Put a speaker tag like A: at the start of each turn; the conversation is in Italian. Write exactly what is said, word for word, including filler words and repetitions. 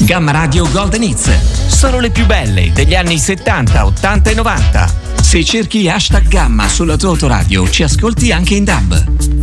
A: Gamma Radio Golden Hits. Sono le più belle degli anni settanta, ottanta e novanta. Se cerchi hashtag Gamma sulla tua autoradio, ci ascolti anche in D A B.